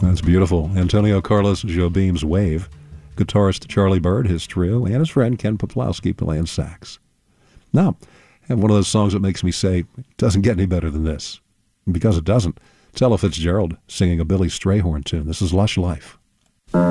That's beautiful. Antonio Carlos Jobim's Wave, guitarist Charlie Bird, his trio, and his friend Ken Poplowski playing sax. Now, I have one of those songs that makes me say, it doesn't get any better than this. And because it doesn't, it's Ella Fitzgerald singing a Billy Strayhorn tune. This is Lush Life.